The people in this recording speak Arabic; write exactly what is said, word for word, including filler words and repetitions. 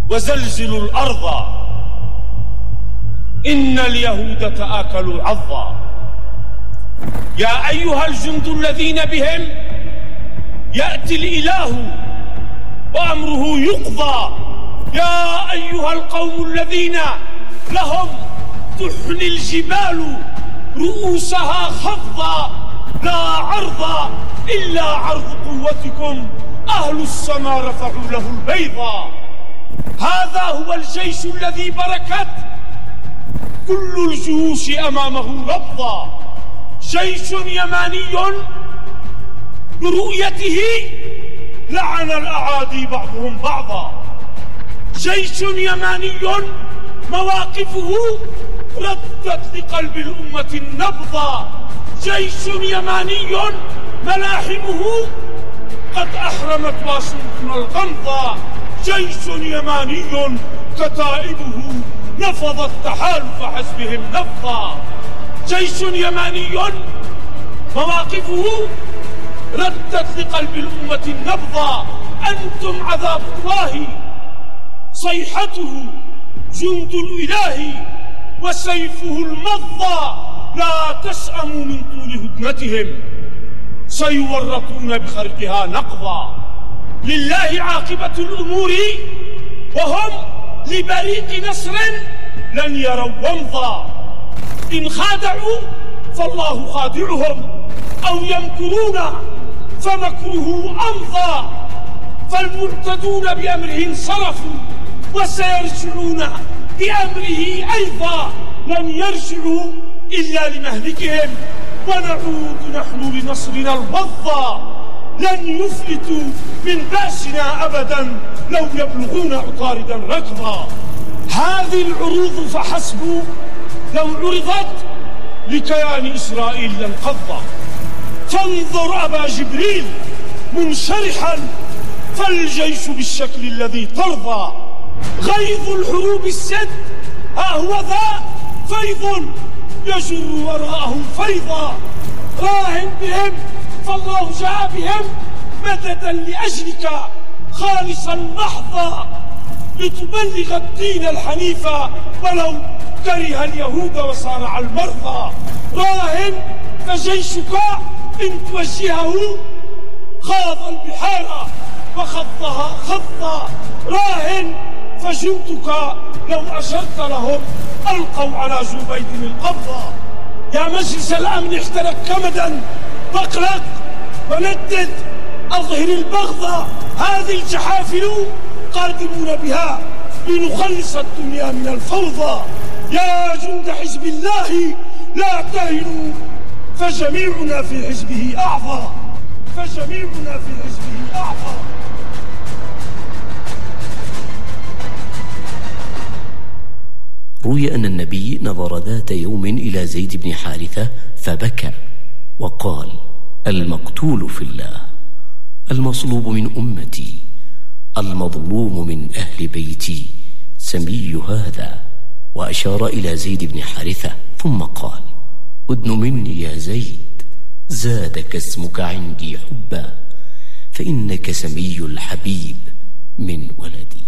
وزلزلوا الأرض إن اليهود تآكلوا عظا. يا أيها الجند الذين بهم يأتي الإله وأمره يقضى، يا أيها القوم الذين لهم تحني الجبال رؤوسها خفضا، لا عرض إلا عرض قوتكم، أهل السماء رفعوا له البيضا. هذا هو الجيش الذي بركت كل الجيوش أمامه ربضا، جيش يماني برؤيته لعن الأعادي بعضهم بعضا، جيش يماني مواقفه ردت لقلب الأمة النبضا، جيش يماني ملاحمه قد أحرمت واشنطن الغمضا، جيش يماني كتائبه نفضت تحالف حزبهم نفضا، جيش يماني مواقفه ردت لقلب الأمة النبضا. أنتم عذاب الله، صيحته جند الإله، وسيفه المضى، لا تسأموا من طول هدنتهم، سيورطون بخرقها نقضا. لله عاقبة الأمور وهم لبريق نصر لن يروا ومضا، إن خادعوا فالله خادعهم، أو يمكرون فمكره أمضى، فالمعتدون بأمره انصرفوا وسيرجعون بأمره أيضا، لن يرجعوا إلا لمهلكهم، ونعود نحن لنصرنا الوضى، لن يفلتوا من بأسنا أبدا لو يبلغون عطاردا ركضا. هذه العروض فحسب لو عرضت لكيان إسرائيل لانقضى، فانظر أبا جبريل منشرحا، فالجيش بالشكل الذي ترضى، غيظ الحروب السد ها هو ذا فيض يجر وراءه فيضا، راهن بهم فالله جاء بهم مددا لأجلك خالصا محضا، لتبلغ الدين الحنيف ولو كره اليهود وصارع المرضى، راهن فجيشك إن توجهه خاض البحار وخضها خضا، راهن فجندك لو أشرت لهم ألقوا على زبيد القبضة. يا مجلس الأمن احترق كمدا، واقلق وندد، أظهر البغضة، هذه الجحافل قادمون بها لنخلص الدنيا من الفوضى. يا جند حزب الله لا تهنوا، فجميعنا في حزبه أعضى، فجميعنا في حزبه أعضى. روي أن النبي نظر ذات يوم إلى زيد بن حارثة فبكى وقال: المقتول في الله، المصلوب من أمتي، المظلوم من أهل بيتي، سمي هذا. وأشار إلى زيد بن حارثة ثم قال: أدن مني يا زيد، زادك اسمك عندي حبا، فإنك سمي الحبيب من ولدي.